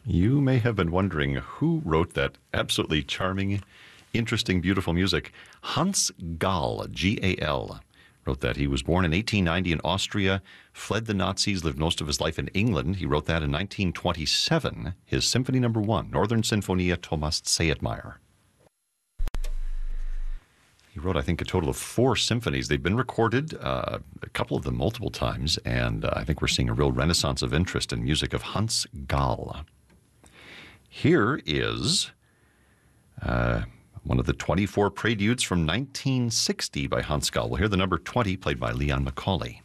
You may have been wondering who wrote that absolutely charming, interesting, beautiful music. Hans Gall, G-A-L, wrote that. He was born in 1890 in Austria, fled the Nazis, lived most of his life in England. He wrote that in 1927, his Symphony No. 1, Northern Sinfonia Thomas Zedmeyer. He wrote, I think, a total of 4 symphonies. They've been recorded, a couple of them multiple times, and I think we're seeing a real renaissance of interest in music of Hans Gall. Here is one of the 24 preludes from 1960 by Hans Gall. We'll hear the number 20 played by Leon Macaulay.